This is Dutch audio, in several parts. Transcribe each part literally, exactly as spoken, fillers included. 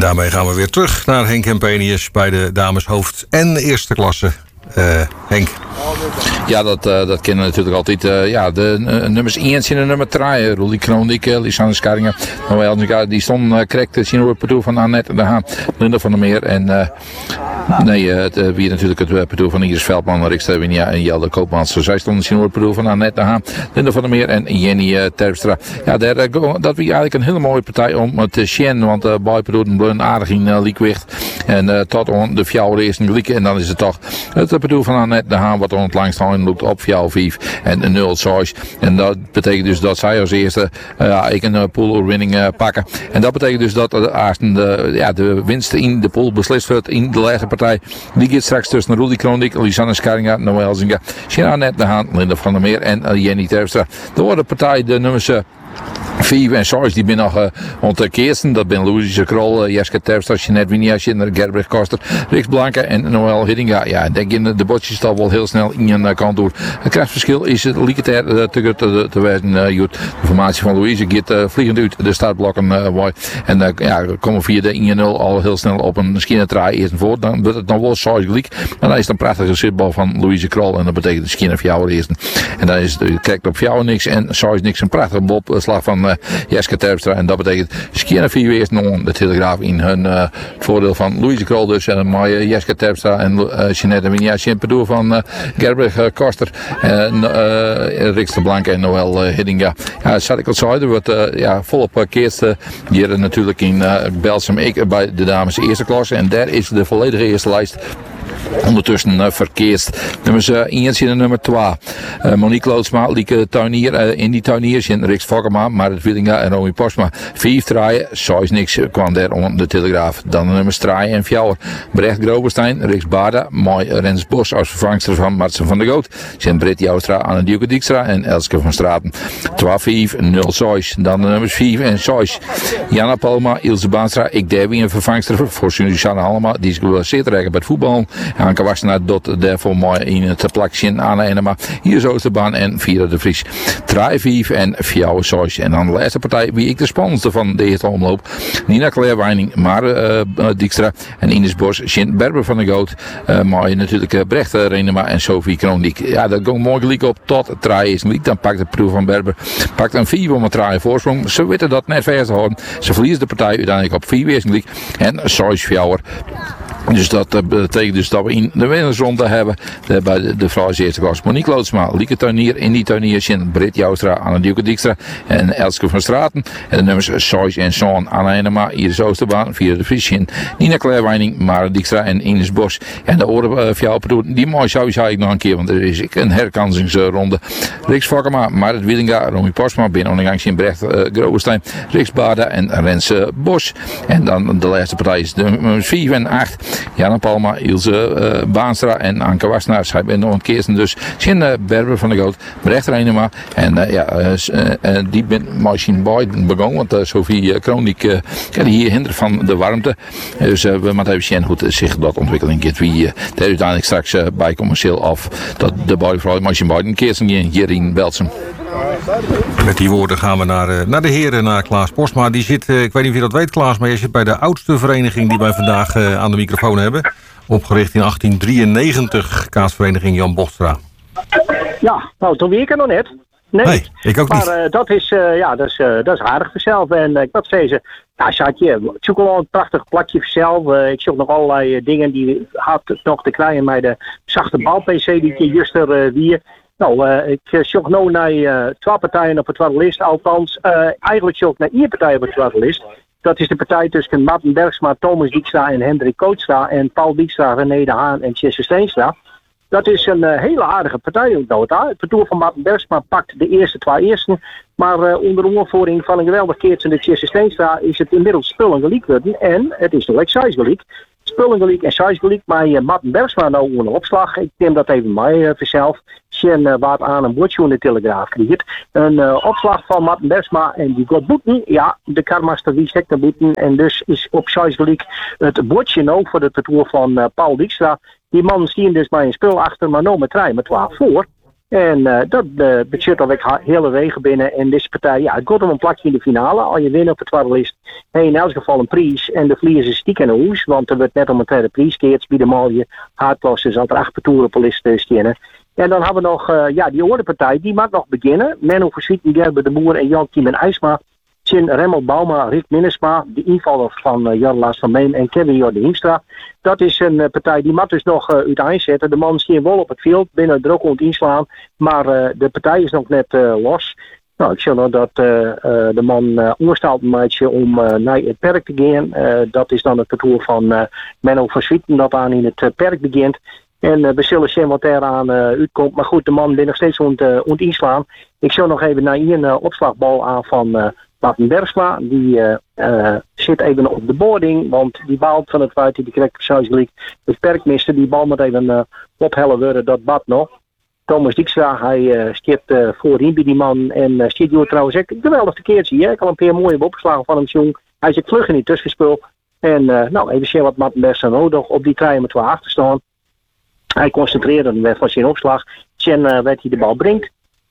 daarmee gaan we weer terug naar Henk Hempenius bij de dames hoofd- en eerste klasse. Uh, Henk. Ja, dat, uh, dat kennen we natuurlijk altijd. Uh, ja, de uh, nummers één en de nummer twee. Uh, Roelie Kroondik, uh, Lisanne Skaringen. Nou, die stonden uh, correct te zien op het parcours van Annette de Haan, Linda van der Meer. En uh, nee, uh, het, uh, wie natuurlijk het uh, parcours van Iris Veldman, Rick Stevinia en Jelde Koopmans. Dus zij stonden zien op het parcours van Annette de Haan, Linda van der Meer en Jenny uh, Terpstra. Ja, daar, uh, go, dat was eigenlijk een hele mooie partij om te zien. Want uh, bij parcours bleun aardig in uh, liekwicht. En uh, tot on de fjouwer eerste glieken. En dan is het toch het parcours van Annette de Haan wat on het langst aan loopt op fjouwer vijf en nul zes. En dat betekent dus dat zij als eerste uh, ik een uh, pool-winning uh, pakken. En dat betekent dus dat de, de, ja, de winst in de pool beslist wordt in de laatste partij. Die gaat straks tussen Roelie Kroondik, Lisanne Skaringa, Noël Elzinga, Annette de Haan, Linda van der Meer en uh, Jenny Terpstra. Dan wordt de partij de nummers Uh, Vier en zes, die ben nog uh, ontkeersten. Dat ben Louise Krol, uh, Jeske Terpstra, Jeanette Winia, Gerbrich Koster, Riks Blanke en Noël Hiddinga. Ja, ik denk in de botjes dat wel heel snel in een uh, kant door. Het krachtverschil is het liketair uh, te, te, te wijzen. Uh, de formatie van Louise gaat uh, vliegend uit de startblokken. Uh, en uh, ja, komen via de één nul al heel snel op een skinnertraai eerst en voor. Dan wordt het nog wel zes gelijk. En dan is het een prachtige zitbal van Louise Krol. En dat betekent de skinner voor jou eerst. En dan is het krijgt op jou niks en zes niks. Een prachtige bob, slag van Uh, Jeske Terpstra. En dat betekent skiën vier weer nog de Telegraaf in hun uh, het voordeel van Louise Krol dus. En een mooie Jeske Terpstra en uh, Jeanette Winia. Simpedoer van uh, Gerbrich uh, Koster. En uh, Riks de Blanke en Noël uh, Hiddinga. Ja, zat ik al zo. Er wordt uh, ja, volop uh, keerst uh, hier natuurlijk in uh, Belsum ik bij de dames eerste klasse. En daar is de volledige eerste lijst ondertussen uh, verkeerd. Nummers uh, één en nummer twee. Uh, Monique Loodsma, Lieke Tuinier, uh, in die tuiniers in Riks Fokkema, Marit Willinga en Romy Postma. Vijf draaien, zoals niks kwam daar om de Telegraaf. Dan de nummers draaien en fjouwer. Brecht Grobenstein, Riks Baarda, mooi Rens Bos als vervangster van Martsen van der Goot. Zijn Britt Joustra, Anne Duke Dijkstra en Elske van Straten. twee vijf nul zes. Dan de nummers vier en zes. Jana Palma, Ilse Baanstra, ik daar weer een vervangster voor Susanne Hallema, die is geblesseerd raken bij het voetbal. Anke Wassenaar dot daarvoor mooi in het plakje aan de maar hier is Oosterbaan en Vierde de Vries. drie vijf en vier zes. En dan de laatste partij, wie ik de spannendste van de eerste omloop. Nina Claire Weining, Mare uh, Dijkstra en Ines Bos, Sint Berber van der Goot. Uh, mooi natuurlijk uh, Brecht uh, Renema en Sophie Kroondik. Ja, dat gaat mooi gelijk op tot het draaien is niet. Dan pakt de proef van Berber. Pakt een vier om een draaien voorsprong. Ze weten dat net verder te houden. Ze verliezen de partij uiteindelijk op vier wezen en zes vier. Dus dat uh, betekent dus dat we in de winnersronde hebben uh, bij de, de vrouwen eerste klas. Monique Loodsma, Lieke Tuinier, in die tuiniers in Britt Joustra, Anne Duke Dijkstra en Elske van Straten. En de nummers Sois en Sean, Anna Enema, Iris Oosterbaan, Vierde de Vries in, Nina Claire Weining, Mare Dijkstra en Ines Bos. En de oren uh, voor jou, die mooi zou je nog een keer, want er is een herkansingsronde. Riks Fokkema, Marit Willinga, Romy Postma, binnen ondergangs in Brecht, uh, Grobenstein, Riks Baarda en Rens uh, Bos. En dan de laatste partij is de nummers vier en acht. Jana Palma, Ilse uh, Baanstra en Anke Wassenaar. Zij ben nog een keer dus Sjen uh, Berber van der Goot, Brecht Renema. En uh, ja, uh, uh, die ben misschien beiden begonnen, want uh, Sophie uh, Kroondik uh, kan hier hinderen van de warmte. Dus uh, we moeten even zien hoe zich dat ontwikkeling gaat. Wie uh, daar uiteindelijk straks uh, bij commercieel af dat de boyvrouw misschien beiden een keer hier in Belsum. Met die woorden gaan we naar, uh, naar de heren, naar Klaas Postma. Die zit, uh, ik weet niet of je dat weet Klaas, maar je zit bij de oudste vereniging die wij vandaag uh, aan de microfoon hebben. Opgericht in achttien drieënnegentig, kaasvereniging Jan Bochtstra. Ja, nou toen weet ik het nog net. Nee, nee ik ook niet. Maar uh, dat is, uh, ja, dat is, uh, dat is aardig vanzelf. En uh, ik wat zei ze, nou zat je, chocolade, een prachtig plakje vanzelf. Uh, ik zoek nog allerlei uh, dingen die had nog te krijgen bij de zachte bal-P C die ik juist er uh, weer. Nou, uh, ik zoek nu naar uh, twee partijen op het tweede list. Althans, uh, eigenlijk zoek ik naar één partij op het tweede list. Dat is de partij tussen Martin Bergsma, Thomas Dijkstra en Hendrik Kootstra. En Paul Dijkstra, René de Haan en Jesse Steenstra. Dat is een uh, hele aardige partij. Het parcours van Martin Bergsma pakt de eerste twee eersten. Maar uh, onder de aanvoering van een geweldig keertje de Jesse Steenstra is het inmiddels spullen gelijk worden. En het is de Lexais gelijk. Spullen gelijk en size gelijk. Maar uh, Martin Bergsma nou een opslag. Ik neem dat even mij uh, vanzelf. Sjen uh, wat aan een bordje in de Telegraaf krijgt. Een uh, opslag van Martin Bergsma en die gaat boeten. Ja, de karmaster die zegt de boeten. En dus is op size gelijk het bordje nou voor het parcours van uh, Paul Dijkstra. Die man misschien dus bij een spul achter, maar nou met trein met twaalf voor. En uh, dat uh, betekent dat ik hele wegen binnen. En deze partij, ja, het gaat om een plakje in de finale. Al je wint op het twarrelist, heb je in elk geval een prijs. En de verliezer is stiek in de hoes. Want er wordt net om een tweede prijs keert. Bij de malje hardklasse zal er acht partoeren op de list staan. En dan hebben we nog, uh, ja, die orde partij. Die mag nog beginnen. Menno Verschieten, Gerber de Boer en Jan Kim en IJsma. Tjen Remmel Bauma, Rick Minnesma, de invaller van uh, Jan Laas van Meen en Kevin Jordi Hiemstra. Dat is een uh, partij die mag dus nog uh, uiteenzetten. De man schiet wel op het veld, binnen druk rond inslaan, maar uh, de partij is nog net uh, los. Nou, ik zie nog dat uh, uh, de man uh, omstaat een maatje om uh, naar het perk te gaan. Uh, dat is dan het parcours van uh, Menno van Swieten dat aan in het uh, perk begint. En uh, we zullen zien wat er aan uh, uitkomt. Maar goed, de man ben nog steeds ont, uh, ont inslaan. Ik zou nog even naar een uh, opslagbal aan van uh, Martin Bergsma. Die uh, uh, zit even op de boarding. Want die baalt van het feit die krijgt precies gelijk. Het perkmister, die bal moet even uh, ophellen worden. Dat bad nog. Thomas Dijkstra, hij uh, stiert uh, voorin bij die man. En uh, stiert hier trouwens ook geweldig keertje. Hè? Ik had een paar mooie opgeslagen van hem, jong. Hij zit vlug in die tussenspul. En uh, nou, even zien wat Martin Bergsma nodig op die trein met twee achter staan. Hij concentreerde met van zijn opslag. Tjen uh, werd hij de bal brengt.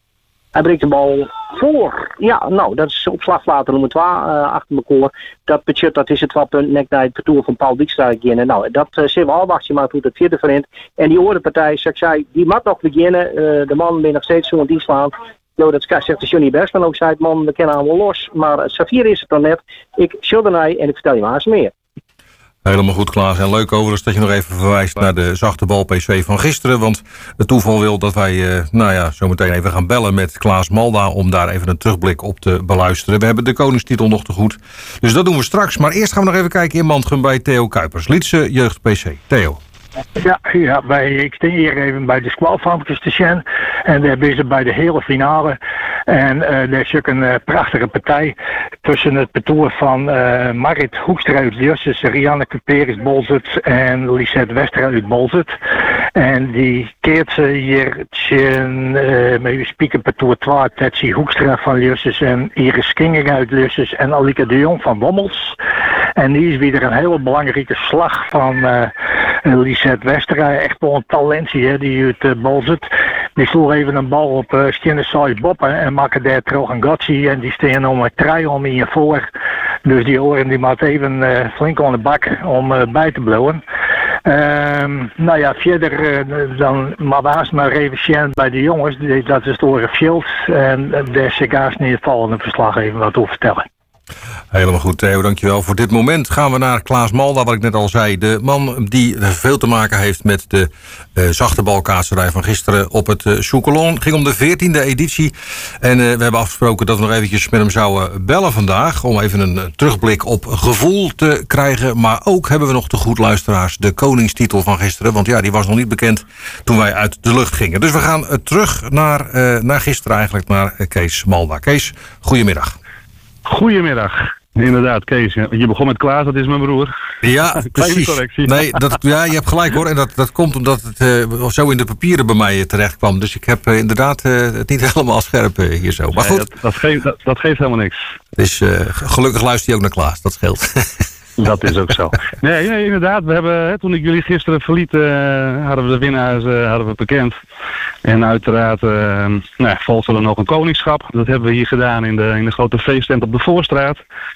Hij brengt de bal voor. Ja, nou, dat is opslag later nummer twee uh, achter elkaar. Dat budget, dat is het twee punten nek naar het parcours van Paul Dijkstra beginnen. Nou, dat uh, zien we al wachten, maar hoe het vierde verrent. En die andere partij, zoals ik zei, die mag nog beginnen. Uh, de man ben nog steeds zo aan die slaan. Nou, dat zegt de Johnny Bergsman ook, zei het man, we kennen allemaal los. Maar uh, Safir is het dan net. Ik schilderij en ik vertel je maar eens meer. Helemaal goed, Klaas. En leuk overigens dat je nog even verwijst naar de zachte bal P C van gisteren. Want het toeval wil dat wij uh, nou ja, zo meteen even gaan bellen met Klaas Malda om daar even een terugblik op te beluisteren. We hebben de koningstitel nog te goed. Dus dat doen we straks. Maar eerst gaan we nog even kijken in Mantrum bij Theo Kuipers. Lietse Jeugd P C. Theo. Ja, ja bij, ik sta hier even bij de squalfabrikenstation en daar ben je bij de hele finale. En uh, daar is ook een uh, prachtige partij tussen het parcours van uh, Marit Hoekstra uit Justus, Rianneke Peris Bolzert en Lisette Westra uit Bolzert. En die keert ze hier uh, met spieken parcours twee, Tetsie Hoekstra van Justus en Iris Kinging uit Justus en Alike de Jong van Wommels. En die is weer een hele belangrijke slag van uh, Lisette Westra, echt wel een talentje, hè, die uit uh, Bolzert. Die sloeg even een bal op uh, Stinnesai Boppen en maken daar terug een gotchi en die staan om een trui om in je voor. Dus die oren die maakt even uh, flink aan de bak om uh, bij te blowen. Um, nou ja, verder uh, dan maar was maar even zien bij de jongens, die, dat is door een field en uh, daar is ik haast niet het volgende verslag even wat over vertellen. Helemaal goed, Theo, dankjewel. Voor dit moment gaan we naar Klaas Malda, wat ik net al zei. De man die veel te maken heeft met de uh, zachte balkaatserij van gisteren op het uh, Choucolon. Ging om de veertiende editie. En uh, we hebben afgesproken dat we nog eventjes met hem zouden bellen vandaag. Om even een uh, terugblik op gevoel te krijgen. Maar ook hebben we nog te goed, luisteraars, de koningstitel van gisteren. Want ja, die was nog niet bekend toen wij uit de lucht gingen. Dus we gaan uh, terug naar, uh, naar gisteren eigenlijk, naar uh, Kees Malda. Kees, goedemiddag. Goedemiddag. Inderdaad, Kees. Je begon met Klaas, dat is mijn broer. Ja, precies. Nee, dat, ja, je hebt gelijk hoor. En dat, dat komt omdat het uh, zo in de papieren bij mij terecht kwam. Dus ik heb uh, inderdaad uh, het niet helemaal scherp uh, hier zo. Maar goed. Nee, dat, dat, geeft, dat, dat geeft helemaal niks. Dus uh, gelukkig luister je ook naar Klaas. Dat scheelt. Dat is ook zo. Nee, nee inderdaad. We hebben, hè, toen ik jullie gisteren verliet, uh, hadden we de winnaars uh, hadden we bekend. En uiteraard uh, nou, volgde er nog een koningschap. Dat hebben we hier gedaan in de, in de grote feesttent op de Voorstraat.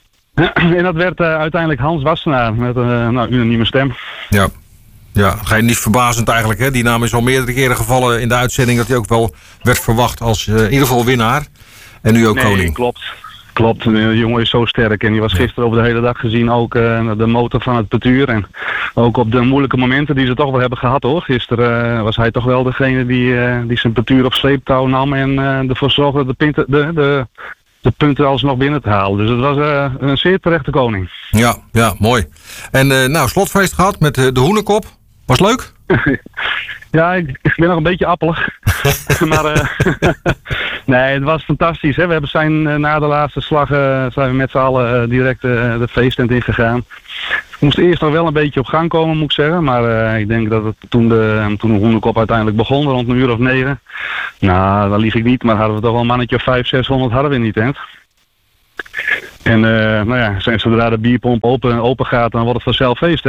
En dat werd uh, uiteindelijk Hans Wassenaar met een uh, nou, unanieme stem. Ja. Ja, ga je niet verbazend eigenlijk. Hè? Die naam is al meerdere keren gevallen in de uitzending dat hij ook wel werd verwacht als uh, in ieder geval winnaar. En nu ook nee, koning. Klopt. Klopt, de jongen is zo sterk en die was gisteren over de hele dag gezien ook uh, de motor van het parcours. En ook op de moeilijke momenten die ze toch wel hebben gehad hoor. Gisteren uh, was hij toch wel degene die, uh, die zijn parcours op sleeptouw nam en uh, ervoor zorgde de, pinten, de, de, de punten alsnog binnen te halen. Dus het was uh, een zeer terechte koning. Ja, ja, mooi. En uh, nou, slotfeest gehad met uh, de hoenekop. Was leuk? Ja, ik, ik ben nog een beetje appelig. maar uh, nee, het was fantastisch. Hè? We hebben zijn uh, na de laatste slag uh, zijn we met z'n allen uh, direct uh, de feesttent ingegaan. Ik moest eerst nog wel een beetje op gang komen, moet ik zeggen. Maar uh, ik denk dat het toen de, toen de hoenekop uiteindelijk begon, rond een uur of negen. Nou, dan lieg ik niet, maar hadden we toch wel een mannetje of vijf, zeshonderd hadden we in die tent. En uh, nou ja, zodra de bierpomp open, open gaat, dan wordt het vanzelf feest, hè?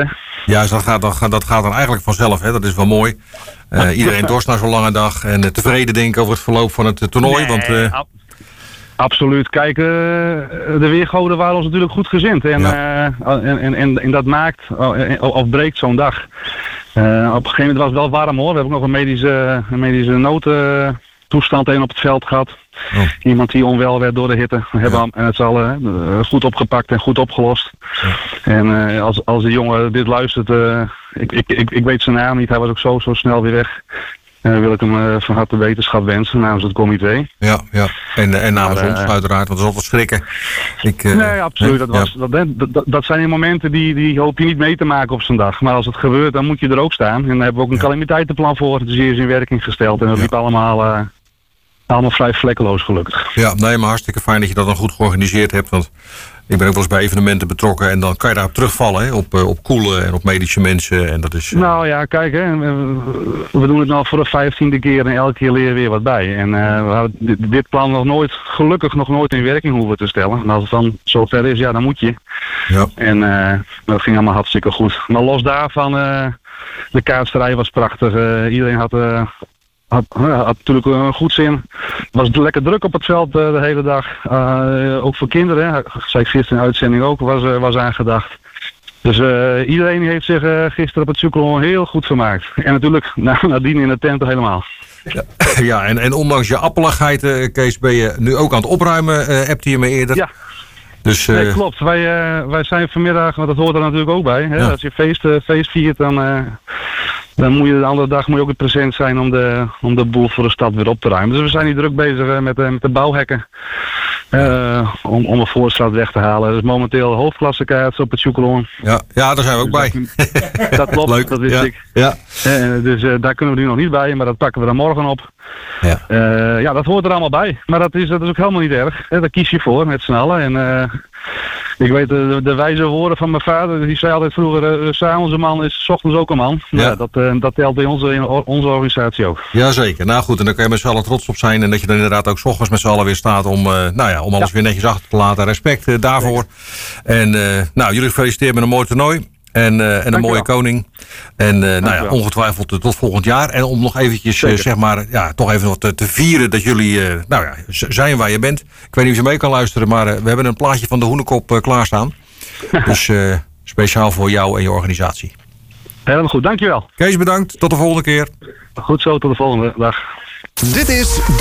Ja, dat gaat, dat, gaat, dat gaat dan eigenlijk vanzelf. Hè? Dat is wel mooi. Uh, iedereen dorst na zo'n lange dag. En uh, tevreden denk ik over het verloop van het uh, toernooi. Nee, want, uh... ab- absoluut. Kijk, uh, de weergoden waren ons natuurlijk goed gezind. En, ja. uh, en, en, en, en dat maakt, uh, of breekt zo'n dag. Uh, op een gegeven moment was het wel warm hoor. We hebben ook nog een medische, een medische noodtoestand uh, op het veld gehad. Oh. Iemand die onwel werd door de hitte. We hebben ja. het al uh, goed opgepakt en goed opgelost. Ja. En uh, als, als de jongen dit luistert, uh, ik, ik, ik, ik weet zijn naam niet. Hij was ook zo, zo snel weer weg. Uh, wil ik hem uh, van harte wetenschap wensen namens het comité. Ja, ja. En, en namens maar, uh, ons uiteraard, want dat is altijd schrikken. Ik, uh, nee, absoluut. Dat, was, ja. dat, dat, dat zijn die momenten die, die hoop je niet mee te maken op zo'n dag. Maar als het gebeurt, dan moet je er ook staan. En daar hebben we ook een ja. calamiteitenplan voor. Het is eerst in werking gesteld. En dat liep ja. allemaal, uh, allemaal vrij vlekkeloos gelukkig. Ja, nee, maar hartstikke fijn dat je dat dan goed georganiseerd hebt. Want ik ben ook wel eens bij evenementen betrokken en dan kan je daarop terugvallen, hè? Op, uh, op koelen en op medische mensen. En dat is, uh... Nou ja, kijk, hè, we doen het nou voor de vijftiende keer en elke keer leren we weer wat bij. En uh, we hadden dit, dit plan nog nooit, gelukkig nog nooit in werking hoeven te stellen. En als het dan zover is, ja, dan moet je. Ja. En uh, dat ging allemaal hartstikke goed. Maar los daarvan, uh, de kaartsterij was prachtig. Uh, iedereen had... Uh, Had, had natuurlijk een goed zin. Het was lekker druk op het veld uh, de hele dag. Uh, ook voor kinderen, hè. Zei ik gisteren in de uitzending ook, was, uh, was aangedacht. Dus uh, iedereen heeft zich uh, gisteren op het Cyclone heel goed vermaakt. En natuurlijk nadien in de tent helemaal. Ja, ja en, en ondanks je appeligheid, uh, Kees, ben je nu ook aan het opruimen, uh, appte je me eerder. Ja. Dus, uh... nee, klopt. Wij, uh, wij zijn vanmiddag, want dat hoort er natuurlijk ook bij. Hè? Ja. Als je feest, uh, feest viert, dan, uh, dan moet je de andere dag moet je ook weer present zijn om de, om de boel voor de stad weer op te ruimen. Dus we zijn hier druk bezig uh, met, uh, met de bouwhekken. Uh, om, om de Voorstraat weg te halen. Dus momenteel hoofdklassekaart op het Cyclone. Ja, ja, daar zijn we ook dus bij. Dat, dat klopt, leuk. Dat wist ja. ik. Ja. Uh, dus uh, daar kunnen we nu nog niet bij, maar dat pakken we dan morgen op. Ja, uh, ja dat hoort er allemaal bij. Maar dat is, dat is ook helemaal niet erg. Hè? Daar kies je voor met z'n allen. En uh, ik weet de, de wijze woorden van mijn vader. Die zei altijd vroeger, uh, 's avonds een man is 's ochtends ook een man. Ja. Ja, dat, uh, dat telt bij onze, in onze organisatie ook. Jazeker. Nou goed, en daar kun je met z'n allen trots op zijn. En dat je dan inderdaad ook 's ochtends met z'n allen weer staat om, uh, nou ja, om alles ja. weer netjes achter te laten. Respect uh, daarvoor. Ja. En uh, nou, jullie gefeliciteerd met een mooi toernooi. En, uh, en een mooie koning. En uh, nou ja, ongetwijfeld uh, tot volgend jaar. En om nog eventjes, uh, zeg maar, ja, toch even wat te, te vieren dat jullie, uh, nou ja, zijn waar je bent. Ik weet niet of je mee kan luisteren, maar uh, we hebben een plaatje van de Hoenekop uh, klaarstaan. Dus uh, speciaal voor jou en je organisatie. Helemaal goed, dankjewel. Kees, bedankt. Tot de volgende keer. Goed zo, tot de volgende dag. Dit is